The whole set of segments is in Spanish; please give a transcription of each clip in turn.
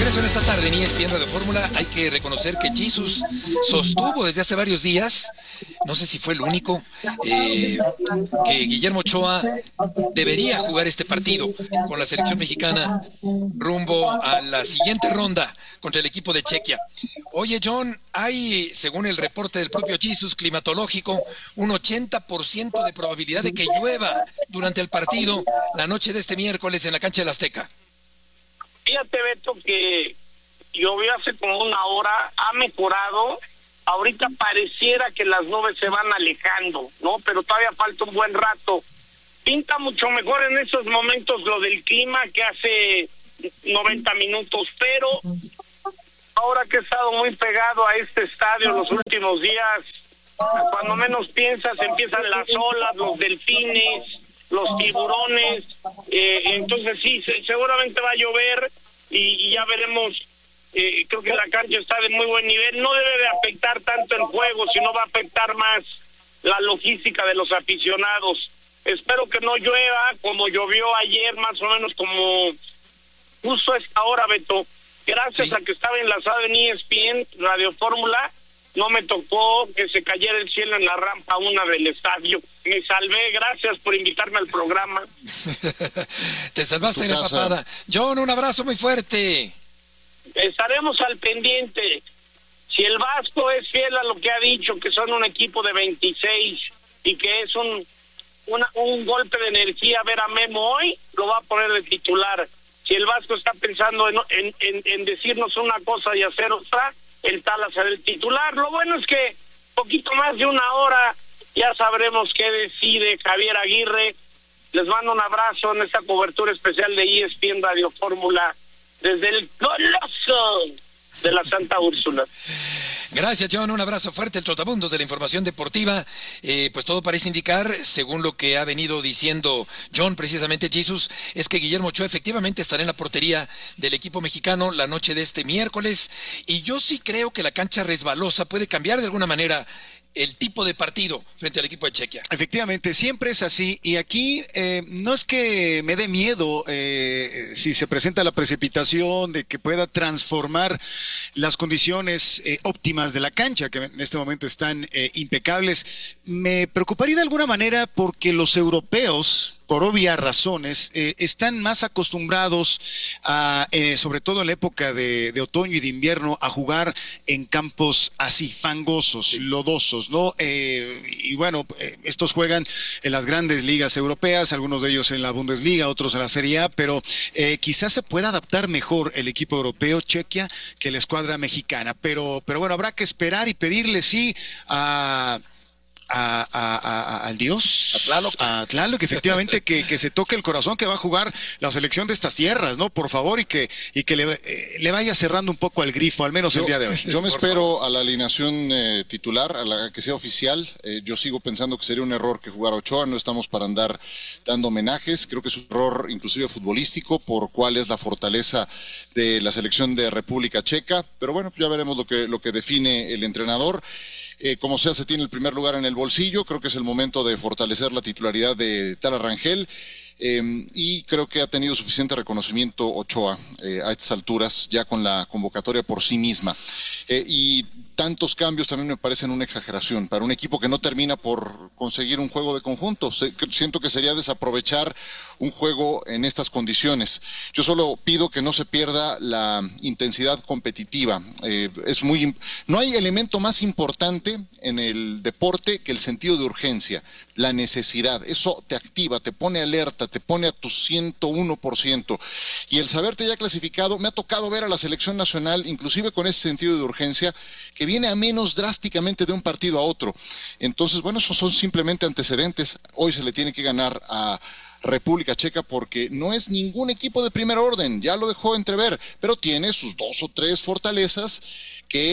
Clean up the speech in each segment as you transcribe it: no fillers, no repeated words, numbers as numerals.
regreso en esta tarde en ESPN Radio Fórmula. Hay que reconocer que Jesus sostuvo desde hace varios días, no sé si fue el único, que Guillermo Ochoa debería jugar este partido con la selección mexicana rumbo a la siguiente ronda contra el equipo de Chequia. Oye, John, hay, según el reporte del propio Jesus climatológico, un 80% de probabilidad de que llueva durante el partido la noche de este miércoles en la cancha del Azteca. Fíjate, Beto, que llovió hace como una hora, ha mejorado. Ahorita pareciera que las nubes se van alejando, ¿no? Pero todavía falta un buen rato. Pinta mucho mejor en esos momentos lo del clima que hace 90 minutos, pero ahora que he estado muy pegado a este estadio los últimos días, cuando menos piensas empiezan las olas, los delfines, los tiburones, entonces sí, seguramente va a llover y ya veremos. Creo que la cancha está de muy buen nivel, no debe de afectar tanto el juego, sino va a afectar más la logística de los aficionados. Espero que no llueva como llovió ayer, más o menos como justo a esta hora, Beto. Gracias a que estaba enlazado en ESPN Radio Fórmula, no me tocó que se cayera el cielo en la rampa una del estadio. Me salvé, gracias por invitarme al programa. Te salvaste de la papada. John, un abrazo muy fuerte. Estaremos al pendiente. Si el Vasco es fiel a lo que ha dicho, que son un equipo de 26 y que es un golpe de energía ver a Memo hoy, lo va a poner de titular. Si el Vasco está pensando en decirnos una cosa y hacer otra, el Tala será el titular. Lo bueno es que poquito más de una hora ya sabremos qué decide Javier Aguirre. Les mando un abrazo en esta cobertura especial de ESPN Radio Fórmula desde el Coloso de la Santa Úrsula. Gracias, John, un abrazo fuerte. El trotabundos de la información deportiva, pues todo parece indicar, según lo que ha venido diciendo John, precisamente Jesus, es que Guillermo Ochoa efectivamente estará en la portería del equipo mexicano la noche de este miércoles, y yo sí creo que la cancha resbalosa puede cambiar de alguna manera el tipo de partido frente al equipo de Chequia. Efectivamente, siempre es así, y aquí no es que me dé miedo si se presenta la precipitación de que pueda transformar las condiciones óptimas de la cancha, que en este momento están impecables. Me preocuparía de alguna manera porque los europeos, por obvias razones, están más acostumbrados a, sobre todo en la época de otoño y de invierno, a jugar en campos así, fangosos, lodosos, ¿no? Y bueno, estos juegan en las grandes ligas europeas, algunos de ellos en la Bundesliga, otros en la Serie A, pero quizás se pueda adaptar mejor el equipo europeo, Chequia, que la escuadra mexicana. Pero bueno, habrá que esperar y pedirle sí al Dios, a Tlaloc, efectivamente, que se toque el corazón, que va a jugar la selección de estas tierras, ¿no? Por favor, y que le vaya cerrando un poco al grifo, al menos el día de hoy. Yo me espero a la alineación titular, a la que sea oficial. Yo sigo pensando que sería un error que jugara Ochoa, no estamos para andar dando homenajes. Creo que es un error inclusive futbolístico, por cuál es la fortaleza de la selección de República Checa, pero bueno, ya veremos lo que define el entrenador. Como sea, se tiene el primer lugar en el bolsillo. Creo que es el momento de fortalecer la titularidad de Tala Rangel, y creo que ha tenido suficiente reconocimiento Ochoa a estas alturas, ya con la convocatoria por sí misma. Y tantos cambios también me parecen una exageración para un equipo que no termina por conseguir un juego de conjunto. Siento que sería desaprovechar un juego en estas condiciones. Yo solo pido que no se pierda la intensidad competitiva. No hay elemento más importante en el deporte que el sentido de urgencia, la necesidad. Eso te activa, te pone alerta, te pone a tu 101%. Y el saberte ya clasificado, me ha tocado ver a la selección nacional, inclusive con ese sentido de urgencia, que viene a menos drásticamente de un partido a otro. Entonces, bueno, esos son simplemente antecedentes. Hoy se le tiene que ganar a República Checa porque no es ningún equipo de primer orden, ya lo dejó entrever, pero tiene sus 2 o 3 fortalezas que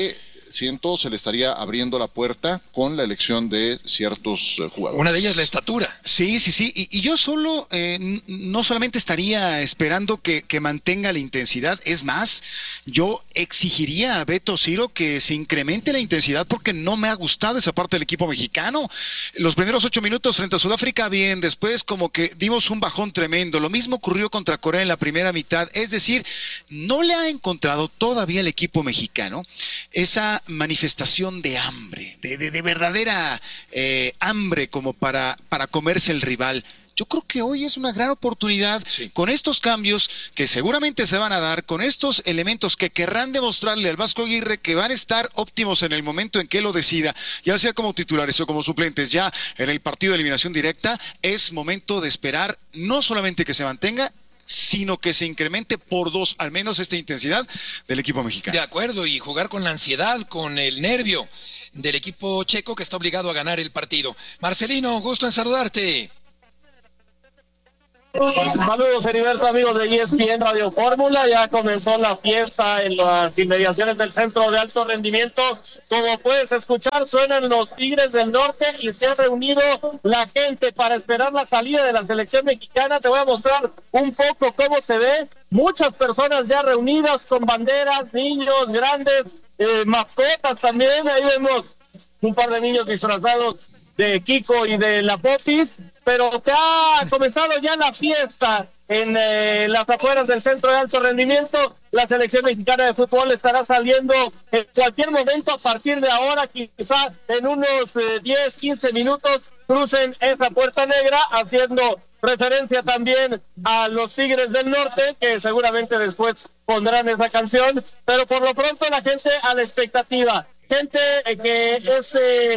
siento se le estaría abriendo la puerta con la elección de ciertos jugadores. Una de ellas la estatura. Sí. Y yo no solamente estaría esperando que mantenga la intensidad, es más, yo exigiría a Beto Ciro que se incremente la intensidad porque no me ha gustado esa parte del equipo mexicano. Los primeros 8 minutos frente a Sudáfrica, bien, después como que dimos un bajón tremendo. Lo mismo ocurrió contra Corea en la primera mitad. Es decir, no le ha encontrado todavía el equipo mexicano esa manifestación de hambre, de verdadera hambre como para comerse el rival. Yo creo que hoy es una gran oportunidad con estos cambios que seguramente se van a dar, con estos elementos que querrán demostrarle al Vasco Aguirre que van a estar óptimos en el momento en que lo decida, ya sea como titulares o como suplentes, ya en el partido de eliminación directa. Es momento de esperar no solamente que se mantenga, sino que se incremente por 2 al menos esta intensidad del equipo mexicano. De acuerdo, y jugar con la ansiedad, con el nervio del equipo checo que está obligado a ganar el partido. Marcelino, gusto en saludarte. Saludos, Heriberto, amigos de ESPN Radio Fórmula. Ya comenzó la fiesta en las inmediaciones del Centro de Alto Rendimiento. Como puedes escuchar, suenan los Tigres del Norte y se ha reunido la gente para esperar la salida de la selección mexicana. Te voy a mostrar un poco cómo se ve. Muchas personas ya reunidas con banderas, niños, grandes, mascotas también. Ahí vemos un par de niños disfrazados de Kiko y de la Popis, pero se ha comenzado ya la fiesta en las afueras del Centro de Alto Rendimiento. La selección mexicana de fútbol estará saliendo en cualquier momento a partir de ahora, quizá en unos 10, 15 minutos crucen esa puerta negra, haciendo referencia también a los Tigres del Norte, que seguramente después pondrán esa canción, pero por lo pronto la gente a la expectativa, gente que es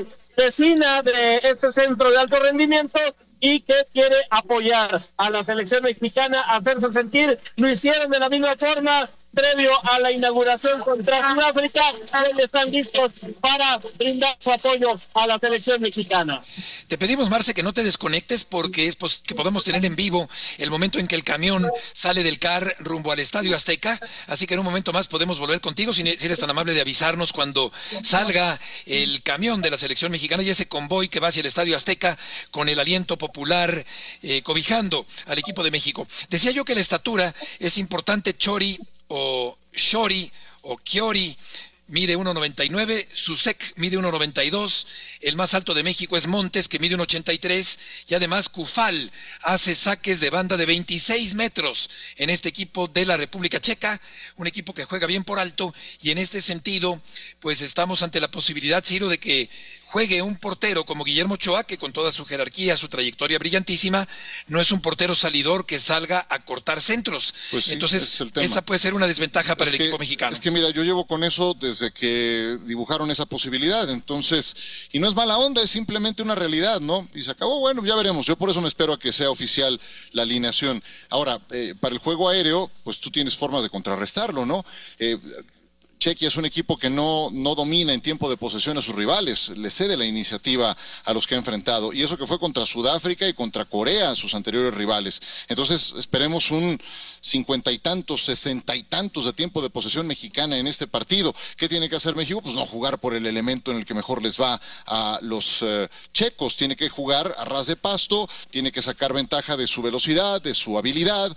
vecina de este centro de alto rendimiento y que quiere apoyar a la selección mexicana, hacerse sentir. Lo hicieron de la misma forma previo a la inauguración contra Sudáfrica, donde están listos para brindar su apoyo a la selección mexicana. Te pedimos, Marce, que no te desconectes porque es que podemos tener en vivo el momento en que el camión sale del CAR rumbo al Estadio Azteca, así que en un momento más podemos volver contigo, si eres tan amable de avisarnos cuando salga el camión de la selección mexicana y ese convoy que va hacia el Estadio Azteca con el aliento popular cobijando al equipo de México. Decía yo que la estatura es importante. Chori o Shori o Kiori mide 1.99, Susek mide 1.92, el más alto de México es Montes, que mide 1.83, y además Kufal hace saques de banda de 26 metros en este equipo de la República Checa, un equipo que juega bien por alto, y en este sentido, pues estamos ante la posibilidad, Ciro, de que juegue un portero como Guillermo Ochoa, que con toda su jerarquía, su trayectoria brillantísima, no es un portero salidor que salga a cortar centros. Pues sí, entonces, esa puede ser una desventaja para el equipo mexicano. Es que mira, yo llevo con eso desde que dibujaron esa posibilidad, entonces, y no es mala onda, es simplemente una realidad, ¿no? Y se acabó, bueno, ya veremos. Yo por eso me espero a que sea oficial la alineación. Ahora, para el juego aéreo, pues tú tienes formas de contrarrestarlo, ¿no? Chequia es un equipo que no domina en tiempo de posesión a sus rivales, le cede la iniciativa a los que ha enfrentado, y eso que fue contra Sudáfrica y contra Corea, sus anteriores rivales. Entonces esperemos un 50 y tantos, 60 y tantos de tiempo de posesión mexicana en este partido. ¿Qué tiene que hacer México? Pues no jugar por el elemento en el que mejor les va a los checos, tiene que jugar a ras de pasto, tiene que sacar ventaja de su velocidad, de su habilidad,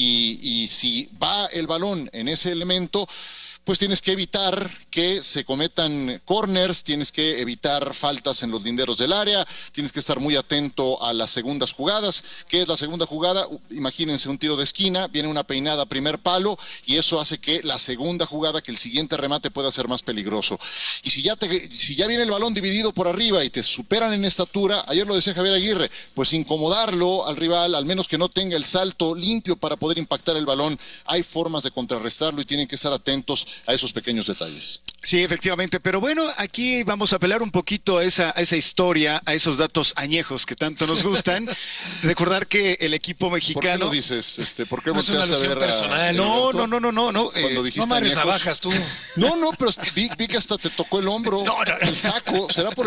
y si va el balón en ese elemento, pues tienes que evitar que se cometan corners, tienes que evitar faltas en los linderos del área, tienes que estar muy atento a las segundas jugadas. ¿Qué es la segunda jugada? Imagínense un tiro de esquina, viene una peinada a primer palo y eso hace que la segunda jugada, que el siguiente remate pueda ser más peligroso. Y si ya viene el balón dividido por arriba y te superan en estatura, ayer lo decía Javier Aguirre, pues incomodarlo al rival, al menos que no tenga el salto limpio para poder impactar el balón. Hay formas de contrarrestarlo y tienen que estar atentos a esos pequeños detalles. Sí, efectivamente, pero bueno, aquí vamos a apelar un poquito a esa historia, a esos datos añejos que tanto nos gustan. Recordar que el equipo mexicano... ¿Por qué lo dices? ¿Por qué no es una alusión personal? No. Cuando dijiste no añejos, navajas tú. No, pero vi que hasta te tocó el hombro, el saco. ¿Será por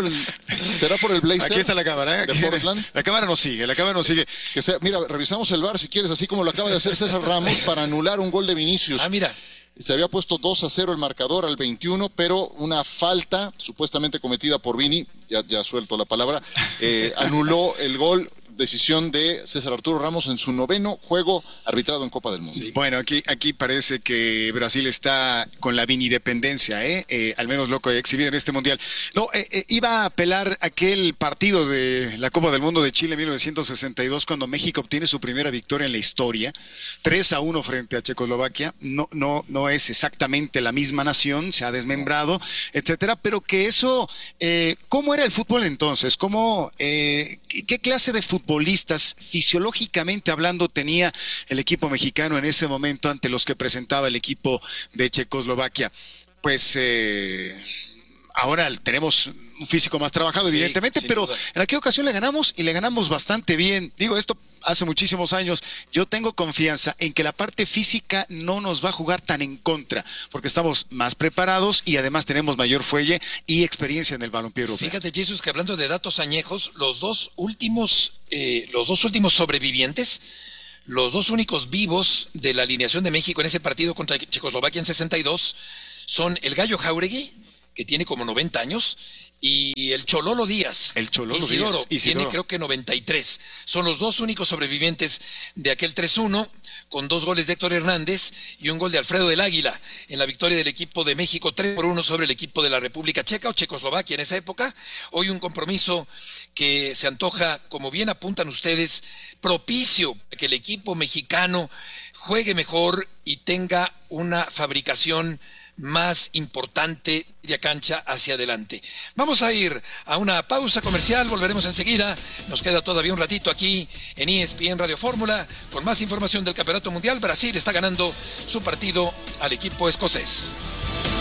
el blazer? Aquí está la cámara, de Portland. La cámara nos sigue. Mira, revisamos el VAR si quieres, así como lo acaba de hacer César Ramos para anular un gol de Vinicius. Mira. Se había puesto 2-0 el marcador al 21, pero una falta supuestamente cometida por Vini, ya suelto la palabra, anuló el gol. Decisión de César Arturo Ramos en su 9º juego arbitrado en Copa del Mundo. Sí. Bueno, aquí parece que Brasil está con la vinidependencia, al menos lo que ha exhibido en este Mundial. No, iba a apelar aquel partido de la Copa del Mundo de Chile en 1962, cuando México obtiene su primera victoria en la historia, 3-1 frente a Checoslovaquia. No es exactamente la misma nación, se ha desmembrado, etcétera, pero que eso, ¿cómo era el fútbol entonces? ¿Qué clase de futbolistas, fisiológicamente hablando, tenía el equipo mexicano en ese momento ante los que presentaba el equipo de Checoslovaquia? Pues ahora tenemos un físico más trabajado, evidentemente, pero duda. En aquella ocasión le ganamos y le ganamos bastante bien. Digo, esto hace muchísimos años. Yo tengo confianza en que la parte física no nos va a jugar tan en contra, porque estamos más preparados y además tenemos mayor fuelle y experiencia en el balompié europeo. Fíjate, Jesús, que hablando de datos añejos, los dos últimos sobrevivientes, los dos únicos vivos de la alineación de México en ese partido contra Checoslovaquia en 62, son el Gallo Jáuregui, que tiene como 90 años, y el Chololo Díaz. Isidoro tiene creo que 93. Son los dos únicos sobrevivientes de aquel 3-1, con 2 goles de Héctor Hernández y un gol de Alfredo del Águila en la victoria del equipo de México 3-1 sobre el equipo de la República Checa o Checoslovaquia en esa época. Hoy un compromiso que se antoja, como bien apuntan ustedes, propicio para que el equipo mexicano juegue mejor y tenga una fabricación más importante de cancha hacia adelante. Vamos a ir a una pausa comercial, volveremos enseguida. Nos queda todavía un ratito aquí en ESPN Radio Fórmula con más información del Campeonato Mundial. Brasil está ganando su partido al equipo escocés.